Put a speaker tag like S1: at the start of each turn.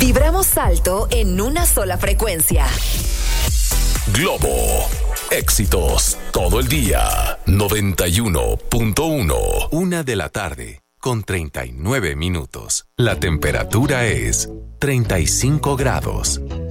S1: Vibramos alto en una sola frecuencia.
S2: Globo. Éxitos todo el día. 91.1.
S3: 1:39 p.m. La temperatura es 35 grados.